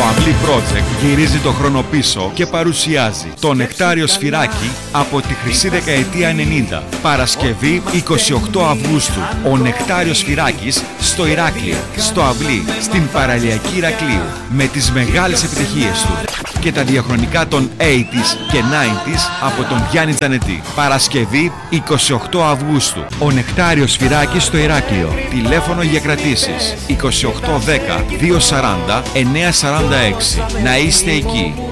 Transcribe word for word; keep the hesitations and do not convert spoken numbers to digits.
Αυλή Project γυρίζει το χρόνο πίσω και παρουσιάζει το Νεκτάριο Σφυράκι από τη χρυσή δεκαετία ενενήντα. Παρασκευή εικοστή όγδοη Αυγούστου. Ο Νεκτάριος Σφυράκης στο Ηράκλειο, στο Αυλή, στην παραλιακή Ηρακλείου, με τις μεγάλες επιτυχίες του και τα διαχρονικά των ογδόντα και ενενήντα από τον Γιάννη Τζανετή. Παρασκευή εικοστή όγδοη Αυγούστου. Ο Νεκτάριος Σφυράκης στο Ηράκλειο. Τηλέφωνο για κρατήσεις είκοσι οκτώ δέκα διακόσια σαράντα εννιακόσια σαράντα έξι. Να είστε εκεί.